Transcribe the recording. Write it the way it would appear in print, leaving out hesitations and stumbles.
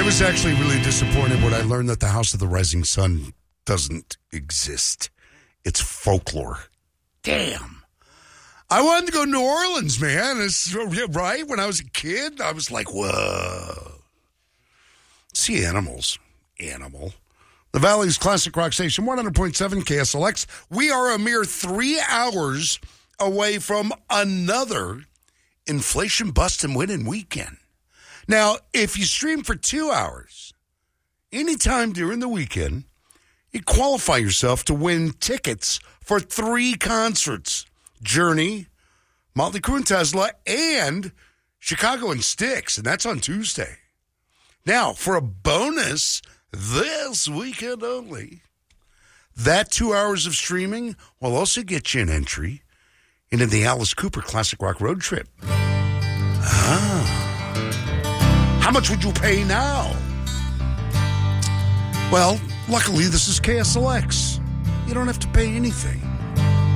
I was actually really disappointed when I learned that the House of the Rising Sun doesn't exist. It's folklore. Damn. I wanted to go to New Orleans, man. Right? When I was a kid, I was like, whoa. See animals. Animal. The Valley's Classic Rock Station, 100.7 KSLX. We are a mere 3 hours away from another inflation bust and winning weekend. Now, if you stream for 2 hours, anytime during the weekend, you qualify yourself to win tickets for 3 concerts. Journey, Motley Crue and Tesla, and Chicago and Styx, and that's on Tuesday. Now, for a bonus this weekend only, that 2 hours of streaming will also get you an entry into the Alice Cooper Classic Rock Road Trip. How much would you pay now? Well, luckily, this is KSLX. You don't have to pay anything.